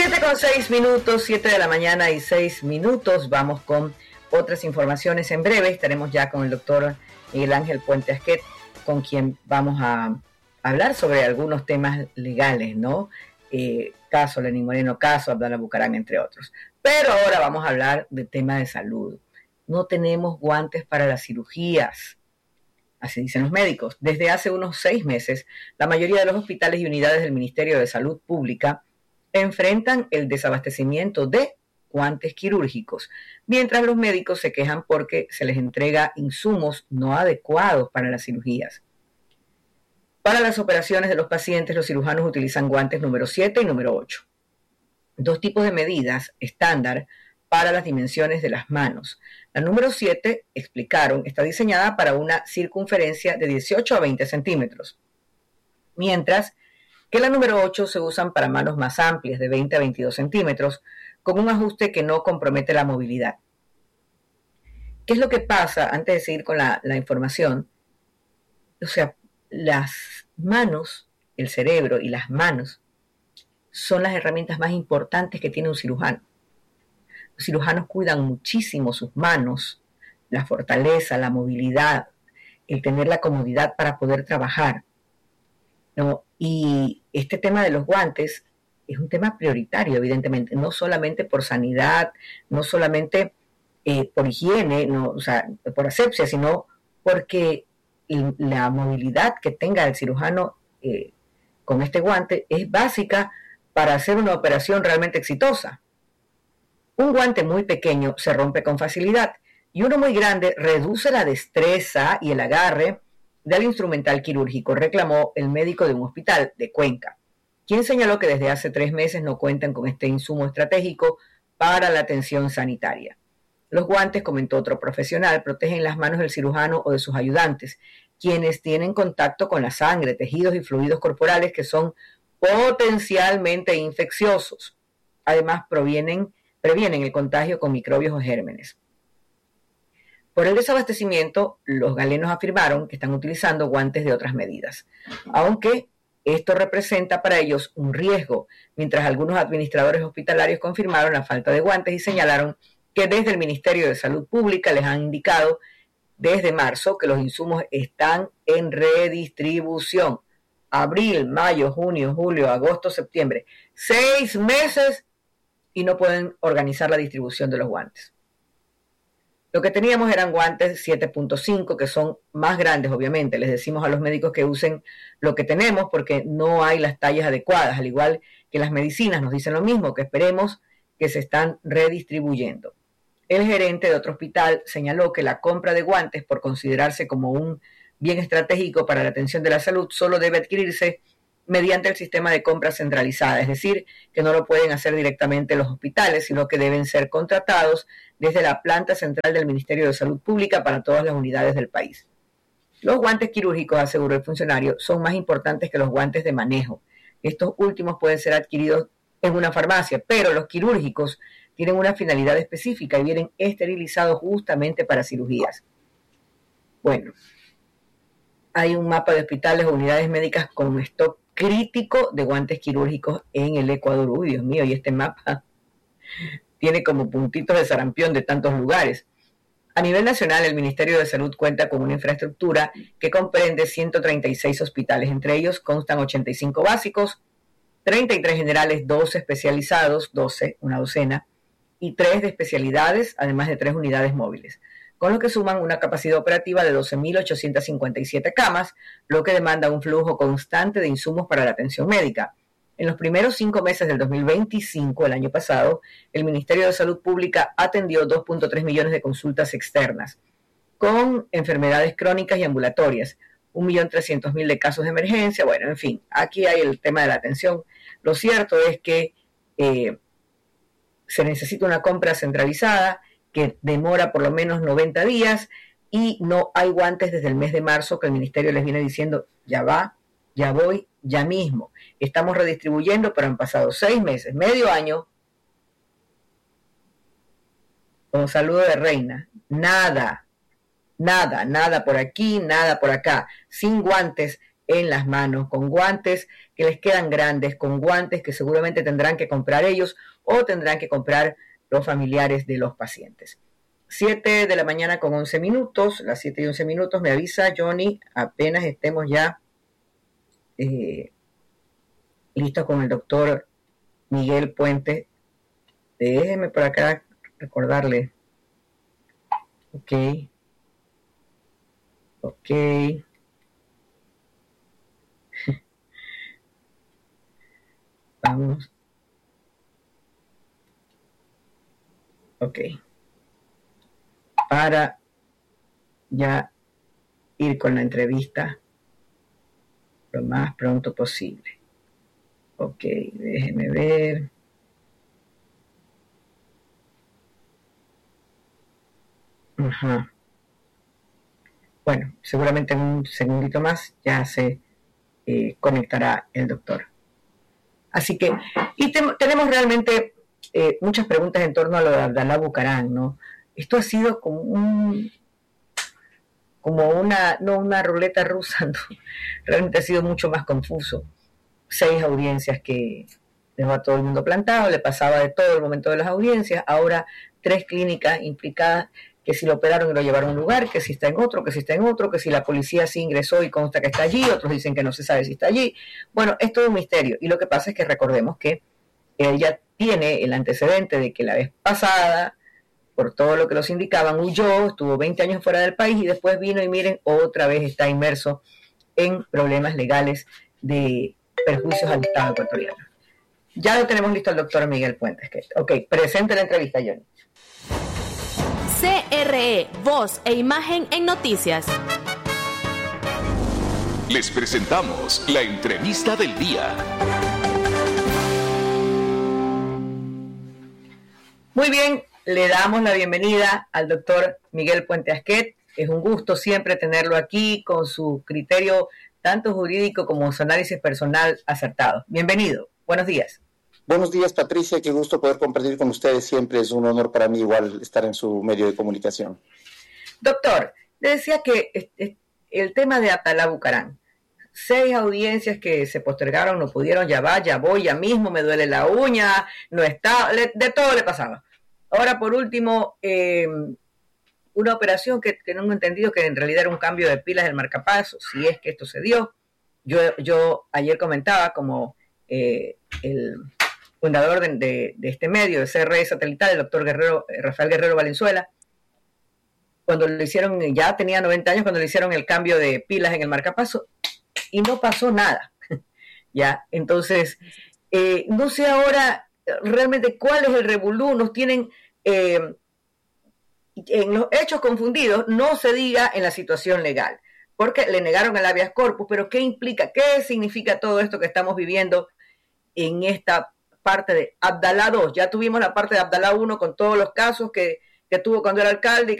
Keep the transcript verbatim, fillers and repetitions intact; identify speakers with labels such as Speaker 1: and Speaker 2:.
Speaker 1: siete con seis minutos, siete de la mañana y seis minutos. Vamos con otras informaciones en breve. Estaremos ya con el doctor Miguel Ángel Puente Asquet, con quien vamos a hablar sobre algunos temas legales, ¿no? Eh, caso Lenín Moreno, caso Abdala Bucaram, entre otros. Pero ahora vamos a hablar de temas de salud. No tenemos guantes para las cirugías, así dicen los médicos. Desde hace unos seis meses, la mayoría de los hospitales y unidades del Ministerio de Salud Pública enfrentan el desabastecimiento de guantes quirúrgicos, mientras los médicos se quejan porque se les entrega insumos no adecuados para las cirugías. Para las operaciones de los pacientes, los cirujanos utilizan guantes número siete y número ocho. Dos tipos de medidas estándar para las dimensiones de las manos. La número siete, explicaron, está diseñada para una circunferencia de dieciocho a veinte centímetros, mientras que la número ocho se usan para manos más amplias, de veinte a veintidós centímetros, con un ajuste que no compromete la movilidad. ¿Qué es lo que pasa? Antes de seguir con la, la información, o sea, las manos, el cerebro y las manos son las herramientas más importantes que tiene un cirujano. Los cirujanos cuidan muchísimo sus manos, la fortaleza, la movilidad, el tener la comodidad para poder trabajar, ¿no? Y este tema de los guantes es un tema prioritario, evidentemente, no solamente por sanidad, no solamente eh, por higiene, no, o sea, por asepsia, sino porque la movilidad que tenga el cirujano eh, con este guante es básica para hacer una operación realmente exitosa. Un guante muy pequeño se rompe con facilidad y uno muy grande reduce la destreza y el agarre del instrumental quirúrgico, reclamó el médico de un hospital de Cuenca, quien señaló que desde hace tres meses no cuentan con este insumo estratégico para la atención sanitaria. Los guantes, comentó otro profesional, protegen las manos del cirujano o de sus ayudantes, quienes tienen contacto con la sangre, tejidos y fluidos corporales que son potencialmente infecciosos. Además, provienen, previenen el contagio con microbios o gérmenes. Por el desabastecimiento, los galenos afirmaron que están utilizando guantes de otras medidas, aunque esto representa para ellos un riesgo, mientras algunos administradores hospitalarios confirmaron la falta de guantes y señalaron que desde el Ministerio de Salud Pública les han indicado desde marzo que los insumos están en redistribución. Abril, mayo, junio, julio, agosto, septiembre. Seis meses y no pueden organizar la distribución de los guantes. Lo que teníamos eran guantes siete punto cinco, que son más grandes, obviamente. Les decimos a los médicos que usen lo que tenemos porque no hay las tallas adecuadas, al igual que las medicinas nos dicen lo mismo, que esperemos que se están redistribuyendo. El gerente de otro hospital señaló que la compra de guantes, por considerarse como un bien estratégico para la atención de la salud, solo debe adquirirse mediante el sistema de compra centralizada, es decir, que no lo pueden hacer directamente los hospitales, sino que deben ser contratados desde la planta central del Ministerio de Salud Pública para todas las unidades del país. Los guantes quirúrgicos, aseguró el funcionario, son más importantes que los guantes de manejo. Estos últimos pueden ser adquiridos en una farmacia, pero los quirúrgicos tienen una finalidad específica y vienen esterilizados justamente para cirugías. Bueno, hay un mapa de hospitales o unidades médicas con un stock crítico de guantes quirúrgicos en el Ecuador. Uy, Dios mío, y este mapa tiene como puntitos de sarampión de tantos lugares. A nivel nacional, el Ministerio de Salud cuenta con una infraestructura que comprende ciento treinta y seis hospitales. Entre ellos constan ochenta y cinco básicos, treinta y tres generales, doce especializados, doce, una docena, y tres de especialidades, además de tres unidades móviles, con lo que suman una capacidad operativa de doce mil ochocientas cincuenta y siete camas, lo que demanda un flujo constante de insumos para la atención médica. En los primeros cinco meses del dos mil veinticinco, el año pasado, el Ministerio de Salud Pública atendió dos punto tres millones de consultas externas, con enfermedades crónicas y ambulatorias, un millón trescientos mil de casos de emergencia. Bueno, en fin, aquí hay el tema de la atención. Lo cierto es que eh, se necesita una compra centralizada que demora por lo menos noventa días y no hay guantes desde el mes de marzo, que el ministerio les viene diciendo, ya va, ya voy, ya mismo. Estamos redistribuyendo, pero han pasado seis meses, medio año. Con saludo de reina, nada, nada, nada por aquí, nada por acá, sin guantes en las manos, con guantes que les quedan grandes, con guantes que seguramente tendrán que comprar ellos o tendrán que comprar los familiares de los pacientes. siete de la mañana con once minutos, las siete y once minutos, me avisa Johnny, apenas estemos ya eh, listos con el doctor Miguel Puente. Déjeme por acá recordarle. Ok. Ok. Vamos. Ok. Para ya ir con la entrevista lo más pronto posible. Ok, déjeme ver. Ajá. Bueno, seguramente en un segundito más ya se eh, conectará el doctor. Así que, y te, tenemos realmente eh, muchas preguntas en torno a lo de Abdalá Bucaram, ¿no? Esto ha sido como un, como una, no una ruleta rusa, ¿no? Realmente ha sido mucho más confuso. Seis audiencias que dejó a todo el mundo plantado, le pasaba de todo el momento de las audiencias, ahora tres clínicas implicadas, que si lo operaron y lo llevaron a un lugar, que si está en otro, que si está en otro, que si la policía sí ingresó y consta que está allí, otros dicen que no se sabe si está allí. Bueno, es todo un misterio. Y lo que pasa es que recordemos que ella tiene el antecedente de que la vez pasada, por todo lo que los indicaban, huyó, estuvo veinte años fuera del país y después vino y miren, otra vez está inmerso en problemas legales de perjuicios al Estado ecuatoriano. Ya lo tenemos listo al doctor Miguel Puentes. Ok, presente la entrevista, Johnny.
Speaker 2: C R E, voz e imagen en noticias.
Speaker 3: Les presentamos la entrevista del día.
Speaker 1: Muy bien, le damos la bienvenida al doctor Miguel Puente Asquet. Es un gusto siempre tenerlo aquí con su criterio tanto jurídico como su análisis personal acertado. Bienvenido, buenos días.
Speaker 4: Buenos días, Patricia, qué gusto poder compartir con ustedes. Siempre es un honor para mí igual estar en su medio de comunicación.
Speaker 1: Doctor, le decía que el tema de Abdalá Bucaram, seis audiencias que se postergaron, no pudieron, ya va, ya voy, ya mismo, me duele la uña, no está, le, de todo le pasaba. Ahora, por último, eh, una operación que, que no hemos entendido que en realidad era un cambio de pilas del marcapasos, si es que esto se dio. Yo, yo ayer comentaba como eh, el fundador de, de, de este medio, de C R E Satelital, el doctor Guerrero, Rafael Guerrero Valenzuela, cuando le hicieron, ya tenía noventa años, cuando le hicieron el cambio de pilas en el marcapaso, y no pasó nada. Ya, entonces, eh, no sé ahora realmente cuál es el revolú, nos tienen eh, en los hechos confundidos, no se diga en la situación legal, porque le negaron el habeas corpus, pero ¿qué implica, qué significa todo esto que estamos viviendo en esta parte de Abdalá dos? Ya tuvimos la parte de Abdalá uno con todos los casos que, que tuvo cuando era alcalde,